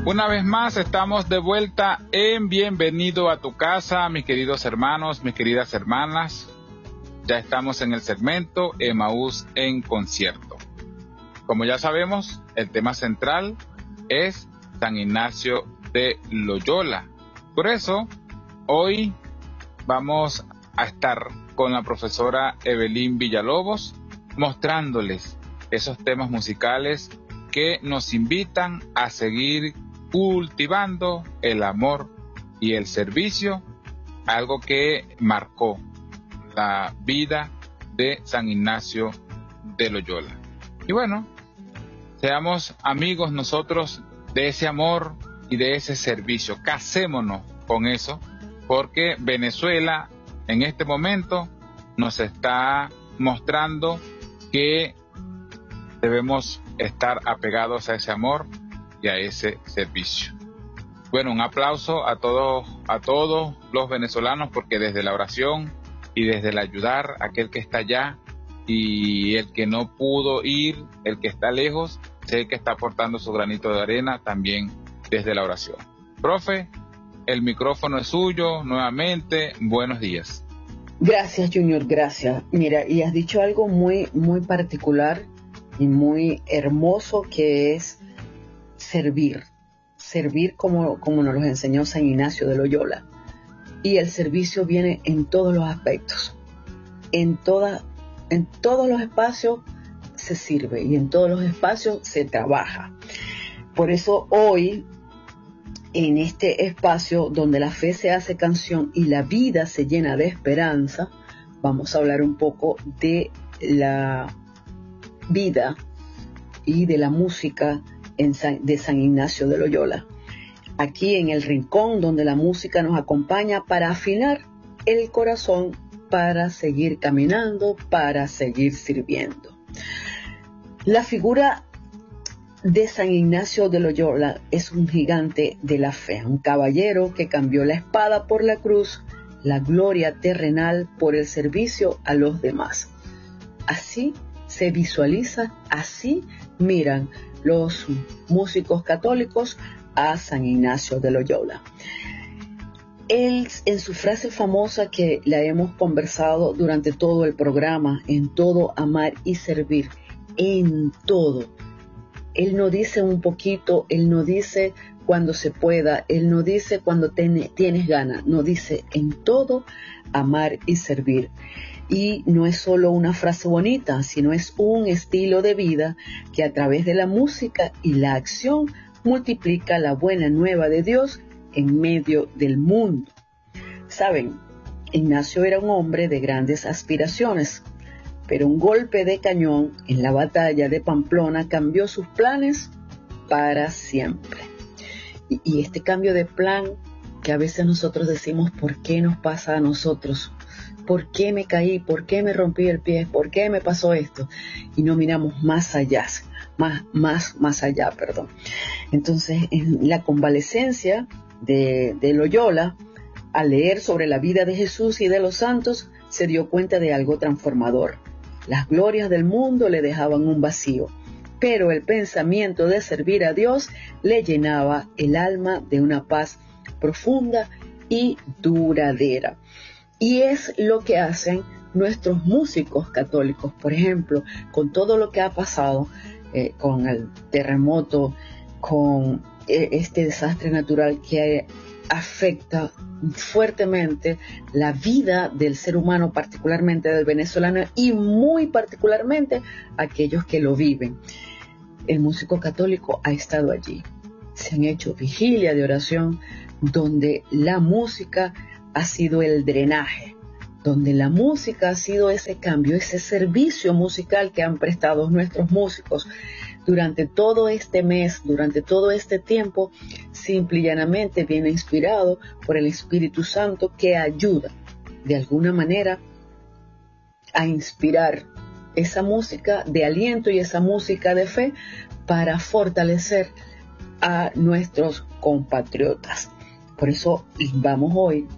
Una vez más estamos de vuelta en Bienvenido a tu casa, mis queridos hermanos, mis queridas hermanas. Ya estamos en el segmento Emaús en concierto. Como ya sabemos, el tema central es San Ignacio de Loyola. Por eso, hoy vamos a estar con la profesora Evelyn Villalobos, mostrándoles esos temas musicales que nos invitan a seguir cultivando el amor y el servicio, algo que marcó la vida de San Ignacio de Loyola. Y bueno, seamos amigos nosotros de ese amor y de ese servicio. Casémonos con eso, porque Venezuela en este momento nos está mostrando que debemos estar apegados a ese amor y a ese servicio. Bueno, un aplauso a todos los venezolanos, porque desde la oración y desde el ayudar a aquel que está allá y el que no pudo ir, el que está lejos, sé que está aportando su granito de arena también desde la oración. Profe, el micrófono es suyo nuevamente. Buenos días. Gracias, Junior, gracias. Mira, y has dicho algo muy, muy particular y muy hermoso, que es servir como nos lo enseñó San Ignacio de Loyola. Y el servicio viene en todos los aspectos, en todos los espacios se sirve y en todos los espacios se trabaja. Por eso hoy, en este espacio donde la fe se hace canción y la vida se llena de esperanza, vamos a hablar un poco de la vida y de la música de San Ignacio de Loyola. Aquí en el rincón donde la música nos acompaña para afinar el corazón, para seguir caminando, para seguir sirviendo. La figura de San Ignacio de Loyola es un gigante de la fe, un caballero que cambió la espada por la cruz, la gloria terrenal por el servicio a los demás. Así se visualiza, así miran los músicos católicos a San Ignacio de Loyola. Él, en su frase famosa que la hemos conversado durante todo el programa, en todo amar y servir, en todo. Él no dice un poquito, él no dice cuando se pueda, él no dice cuando tienes ganas, no, dice en todo amar y servir. Y no es solo una frase bonita, sino es un estilo de vida que a través de la música y la acción multiplica la buena nueva de Dios en medio del mundo. Saben, Ignacio era un hombre de grandes aspiraciones, pero un golpe de cañón en la batalla de Pamplona cambió sus planes para siempre. Y este cambio de plan que a veces nosotros decimos, ¿por qué nos pasa a nosotros? ¿Por qué me caí? ¿Por qué me rompí el pie? ¿Por qué me pasó esto? Y no miramos más allá, más allá. Entonces, en la convalecencia de Loyola, al leer sobre la vida de Jesús y de los santos, se dio cuenta de algo transformador. Las glorias del mundo le dejaban un vacío, pero el pensamiento de servir a Dios le llenaba el alma de una paz profunda y duradera. Y es lo que hacen nuestros músicos católicos, por ejemplo, con todo lo que ha pasado, con el terremoto, con este desastre natural que afecta fuertemente la vida del ser humano, particularmente del venezolano y muy particularmente aquellos que lo viven. El músico católico ha estado allí. Se han hecho vigilia de oración donde la música ha sido el drenaje, donde la música ha sido ese cambio, ese servicio musical que han prestado nuestros músicos durante todo este mes, durante todo este tiempo. Simple y llanamente viene inspirado por el Espíritu Santo, que ayuda de alguna manera a inspirar esa música de aliento y esa música de fe para fortalecer a nuestros compatriotas. Por eso vamos hoy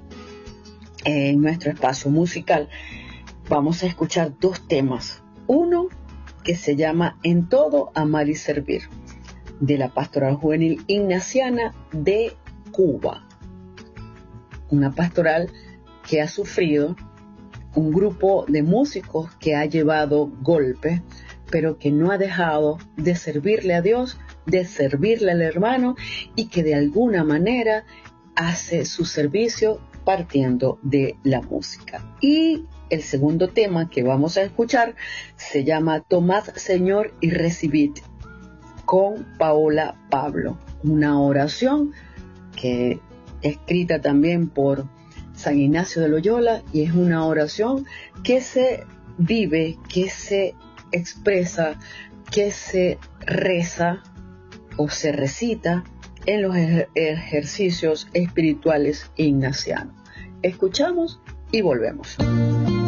en nuestro espacio musical, vamos a escuchar dos temas. Uno que se llama En todo amar y servir. de la Pastoral Juvenil Ignaciana de Cuba. Una pastoral que ha sufrido, un grupo de músicos que ha llevado golpes, pero que no ha dejado de servirle a Dios, de servirle al hermano, y que de alguna manera hace su servicio partiendo de la música. Y el segundo tema que vamos a escuchar se llama Tomad, Señor, y recibid, con Paola Pablo, una oración que escrita también por San Ignacio de Loyola, y es una oración que se vive, que se expresa, que se reza o se recita en los ejercicios espirituales ignacianos. Escuchamos y volvemos.